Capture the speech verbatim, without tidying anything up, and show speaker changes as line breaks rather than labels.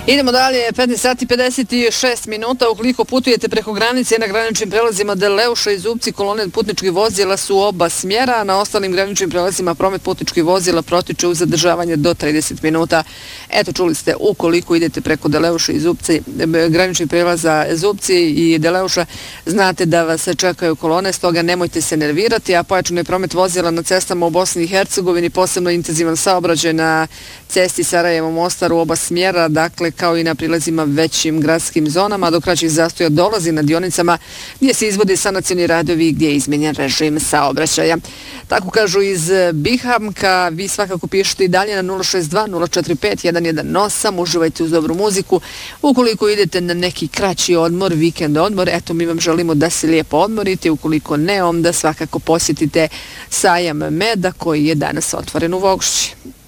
Idemo dalje, petnaest sati pedeset šest minuta. Ukoliko putujete preko granice na graničnim prelazima Deleuša i Zubci, kolone putničkih vozila su oba smjera. Na ostalim graničnim prelazima promet putničkih vozila protiče uz zadržavanje do trideset minuta. Eto, čuli ste, ukoliko idete preko Deleuša i Zubci, graničnih prelaza Zubci i Deleuša, znate da vas čekaju kolone, stoga nemojte se nervirati, a pojačan je promet vozila na cestama u Bosni i Hercegovini, posebno intenzivan saobraćaj na cesti Sarajevo-Mostar u oba smjera, dakle kao i na prilazima većim gradskim zonama, do kraćih zastoja dolazi na dionicama gdje se izvode sanacioni radovi i gdje je izmenjen režim saobraćaja. Tako kažu iz Bihamka, vi svakako pišete i dalje na nula šest dva nula četiri pet jedan jedan osam, uživajte uz dobru muziku. Ukoliko idete na neki kraći odmor, vikend odmor, eto mi vam želimo da se lijepo odmorite, ukoliko ne, onda svakako posjetite sajam meda koji je danas otvoren u Vogošći.